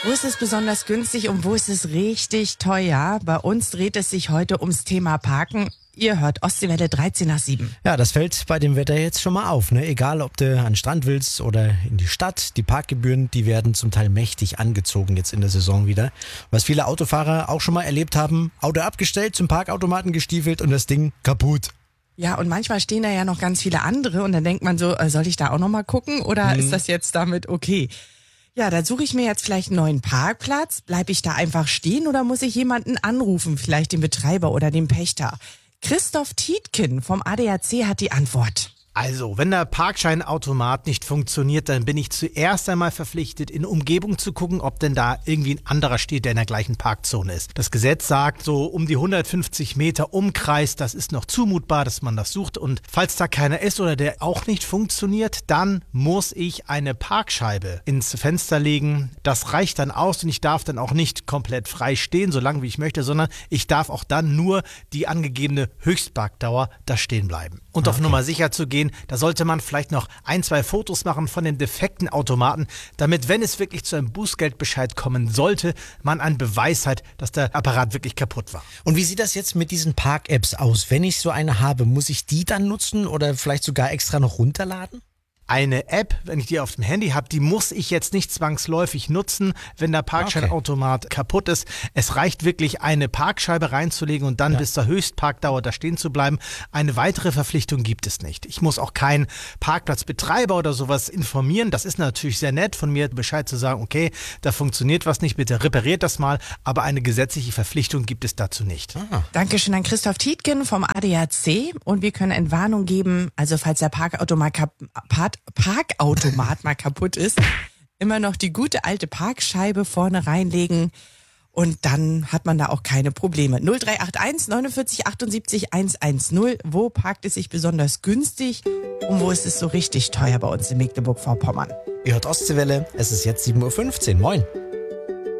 Wo ist es besonders günstig und wo ist es richtig teuer? Bei uns dreht es sich heute ums Thema Parken. Ihr hört Ostseewelle 13 nach 7. Ja, das fällt bei dem Wetter jetzt schon mal auf, ne? Egal, ob du an den Strand willst oder in die Stadt, die Parkgebühren, die werden zum Teil mächtig angezogen jetzt in der Saison wieder. Was viele Autofahrer auch schon mal erlebt haben, Auto abgestellt, zum Parkautomaten gestiefelt und das Ding kaputt. Ja, und manchmal stehen da ja noch ganz viele andere und dann denkt man so, soll ich da auch noch mal gucken oder ist das jetzt damit okay? Ja, da suche ich mir jetzt vielleicht einen neuen Parkplatz. Bleibe ich da einfach stehen oder muss ich jemanden anrufen, vielleicht den Betreiber oder den Pächter? Christoph Tietgen vom ADAC hat die Antwort. Also, wenn der Parkscheinautomat nicht funktioniert, dann bin ich zuerst einmal verpflichtet, in Umgebung zu gucken, ob denn da irgendwie ein anderer steht, der in der gleichen Parkzone ist. Das Gesetz sagt, so um die 150 Meter Umkreis, das ist noch zumutbar, dass man das sucht. Und falls da keiner ist oder der auch nicht funktioniert, dann muss ich eine Parkscheibe ins Fenster legen. Das reicht dann aus und ich darf dann auch nicht komplett frei stehen, so lange wie ich möchte, sondern ich darf auch dann nur die angegebene Höchstparkdauer da stehen bleiben. Und auf Nummer sicher zu gehen, da sollte man vielleicht noch 1, 2 Fotos machen von den defekten Automaten, damit, wenn es wirklich zu einem Bußgeldbescheid kommen sollte, man einen Beweis hat, dass der Apparat wirklich kaputt war. Und wie sieht das jetzt mit diesen Park-Apps aus? Wenn ich so eine habe, muss ich die dann nutzen oder vielleicht sogar extra noch runterladen? Eine App, wenn ich die auf dem Handy habe, die muss ich jetzt nicht zwangsläufig nutzen, wenn der Parkscheinautomat kaputt ist. Es reicht wirklich, eine Parkscheibe reinzulegen und dann bis zur Höchstparkdauer da stehen zu bleiben. Eine weitere Verpflichtung gibt es nicht. Ich muss auch keinen Parkplatzbetreiber oder sowas informieren. Das ist natürlich sehr nett von mir, Bescheid zu sagen, okay, da funktioniert was nicht, bitte repariert das mal. Aber eine gesetzliche Verpflichtung gibt es dazu nicht. Dankeschön an Christoph Tietgen vom ADAC und wir können Entwarnung geben, also falls der Parkautomat mal kaputt ist, immer noch die gute alte Parkscheibe vorne reinlegen und dann hat man da auch keine Probleme. 0381 49 78 110. Wo parkt es sich besonders günstig und wo ist es so richtig teuer bei uns in Mecklenburg-Vorpommern? Ihr hört Ostseewelle, es ist jetzt 7:15 Uhr. Moin.